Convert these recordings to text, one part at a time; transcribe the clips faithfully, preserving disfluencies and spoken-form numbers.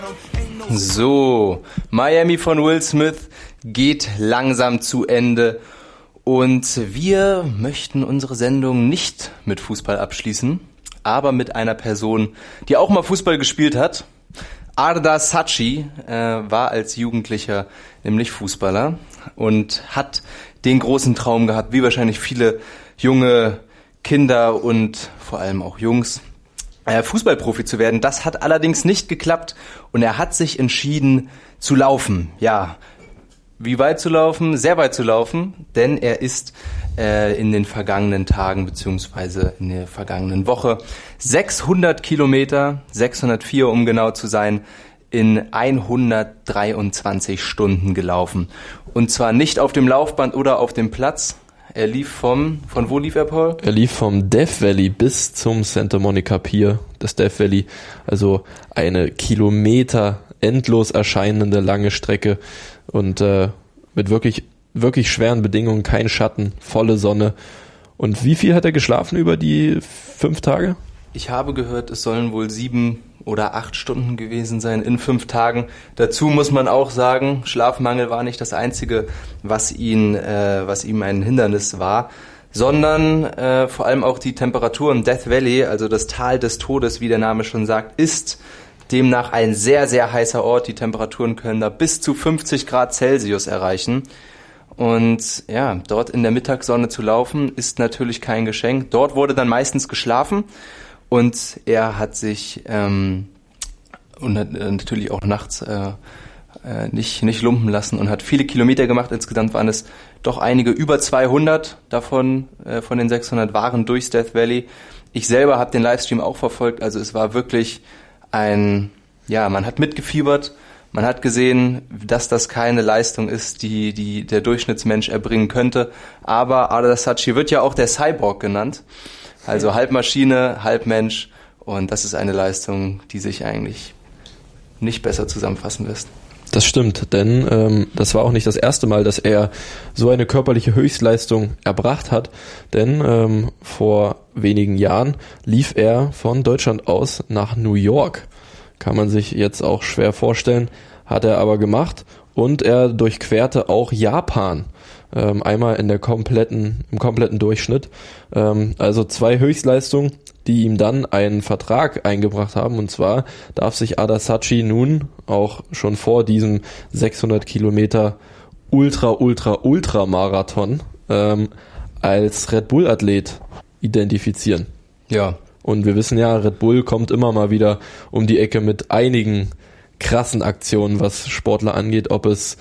So, Miami von Will Smith geht langsam zu Ende und wir möchten unsere Sendung nicht mit Fußball abschließen, aber mit einer Person, die auch mal Fußball gespielt hat. Arda Saatchi äh, war als Jugendlicher nämlich Fußballer und hat den großen Traum gehabt, wie wahrscheinlich viele junge Kinder und vor allem auch Jungs, äh, Fußballprofi zu werden. Das hat allerdings nicht geklappt und er hat sich entschieden zu laufen. Ja, wie weit zu laufen? Sehr weit zu laufen, denn er ist äh, in den vergangenen Tagen beziehungsweise in der vergangenen Woche sechshundert Kilometer, sechshundertvier um genau zu sein, in hundertdreiundzwanzig Stunden gelaufen. Und zwar nicht auf dem Laufband oder auf dem Platz. Er lief vom, von wo lief er, Paul? Er lief vom Death Valley bis zum Santa Monica Pier, das Death Valley. Also eine Kilometer endlos erscheinende lange Strecke und äh, mit wirklich, wirklich schweren Bedingungen, kein Schatten, volle Sonne. Und wie viel hat er geschlafen über die fünf Tage? Ich habe gehört, es sollen wohl sieben oder acht Stunden gewesen sein in fünf Tagen. Dazu muss man auch sagen, Schlafmangel war nicht das Einzige, was ihn, äh, was ihm ein Hindernis war, sondern äh, vor allem auch die Temperaturen. Death Valley, also das Tal des Todes, wie der Name schon sagt, ist demnach ein sehr, sehr heißer Ort. Die Temperaturen können da bis zu fünfzig Grad Celsius erreichen. Und ja, dort in der Mittagssonne zu laufen, ist natürlich kein Geschenk. Dort wurde dann meistens geschlafen. Und er hat sich ähm, und hat, äh, natürlich auch nachts äh, äh, nicht nicht lumpen lassen und hat viele Kilometer gemacht. Insgesamt waren es doch einige, über zweihundert davon, äh, von den sechshundert waren durchs Death Valley. Ich selber habe den Livestream auch verfolgt. Also es war wirklich ein, ja, man hat mitgefiebert. Man hat gesehen, dass das keine Leistung ist, die die der Durchschnittsmensch erbringen könnte. Aber Arda Saatchi wird ja auch der Cyborg genannt. Also halb Maschine, halb Mensch. Und das ist eine Leistung, die sich eigentlich nicht besser zusammenfassen lässt. Das stimmt, denn ähm, das war auch nicht das erste Mal, dass er so eine körperliche Höchstleistung erbracht hat. Denn ähm, vor wenigen Jahren lief er von Deutschland aus nach New York. Kann man sich jetzt auch schwer vorstellen, hat er aber gemacht. Und er durchquerte auch Japan. Ähm, einmal in der kompletten, im kompletten Durchschnitt. Ähm, also zwei Höchstleistungen, die ihm dann einen Vertrag eingebracht haben. Und zwar darf sich Arda Saatchi nun auch schon vor diesem sechshundert Kilometer Ultra, Ultra, Ultra-Marathon ähm, als Red Bull-Athlet identifizieren. Ja. Und wir wissen ja, Red Bull kommt immer mal wieder um die Ecke mit einigen krassen Aktionen, was Sportler angeht, ob es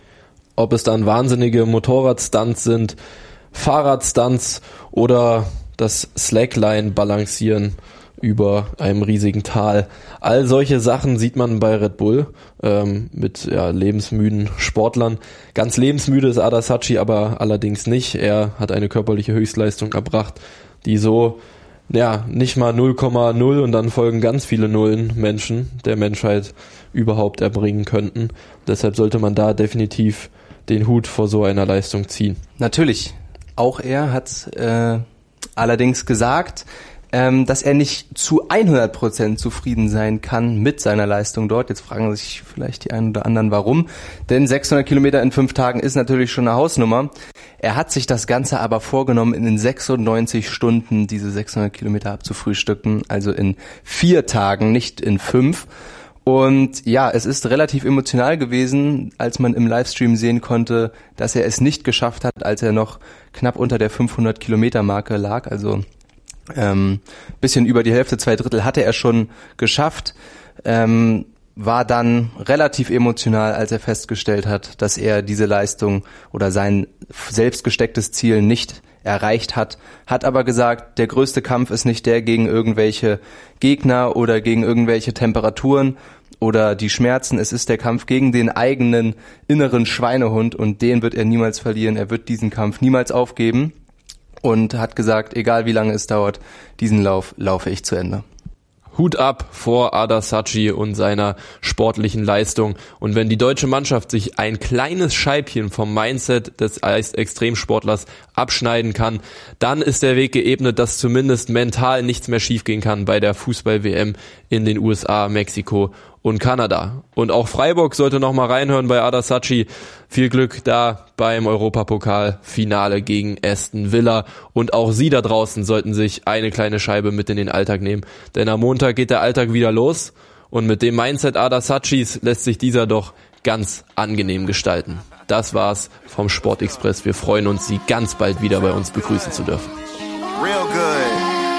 ob es dann wahnsinnige Motorradstunts sind, Fahrradstunts oder das Slackline-Balancieren über einem riesigen Tal. All solche Sachen sieht man bei Red Bull ähm, mit ja, lebensmüden Sportlern. Ganz lebensmüde ist Arda Saatchi aber allerdings nicht. Er hat eine körperliche Höchstleistung erbracht, die so ja nicht mal null Komma null und dann folgen ganz viele Nullen Menschen der Menschheit überhaupt erbringen könnten. Deshalb sollte man da definitiv den Hut vor so einer Leistung ziehen. Natürlich. Auch er hat äh, allerdings gesagt, ähm, dass er nicht zu hundert Prozent zufrieden sein kann mit seiner Leistung dort. Jetzt fragen sich vielleicht die einen oder anderen, warum. Denn sechshundert Kilometer in fünf Tagen ist natürlich schon eine Hausnummer. Er hat sich das Ganze aber vorgenommen, in den sechsundneunzig Stunden diese sechshundert Kilometer abzufrühstücken. Also in vier Tagen, nicht in fünf. Und ja, es ist relativ emotional gewesen, als man im Livestream sehen konnte, dass er es nicht geschafft hat, als er noch knapp unter der fünfhundert Kilometer Marke lag. Also ähm, bisschen über die Hälfte, zwei Drittel hatte er schon geschafft. Ähm, war dann relativ emotional, als er festgestellt hat, dass er diese Leistung oder sein selbst gestecktes Ziel nicht erreicht hat, hat aber gesagt, der größte Kampf ist nicht der gegen irgendwelche Gegner oder gegen irgendwelche Temperaturen oder die Schmerzen, es ist der Kampf gegen den eigenen inneren Schweinehund und den wird er niemals verlieren, er wird diesen Kampf niemals aufgeben und hat gesagt, egal wie lange es dauert, diesen Lauf laufe ich zu Ende. Hut ab vor Arda Saatchi und seiner sportlichen Leistung. Und wenn die deutsche Mannschaft sich ein kleines Scheibchen vom Mindset des Extremsportlers abschneiden kann, dann ist der Weg geebnet, dass zumindest mental nichts mehr schiefgehen kann bei der Fußball-W M in den U S A, Mexiko und Kanada. Und auch Freiburg sollte noch mal reinhören bei Adasachi. Viel Glück da beim Europapokal-Finale gegen Aston Villa. Und auch Sie da draußen sollten sich eine kleine Scheibe mit in den Alltag nehmen. Denn am Montag geht der Alltag wieder los. Und mit dem Mindset Adasachis lässt sich dieser doch ganz angenehm gestalten. Das war's vom Sportexpress. Wir freuen uns, Sie ganz bald wieder bei uns begrüßen zu dürfen. Real good.